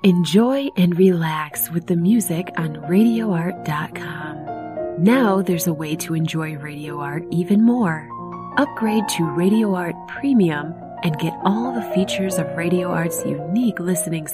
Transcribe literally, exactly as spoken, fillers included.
Enjoy and relax with the music on radio art dot com. Now there's a way to enjoy Radio Art even more. Upgrade to Radio Art Premium and get all the features of Radio Art's unique listening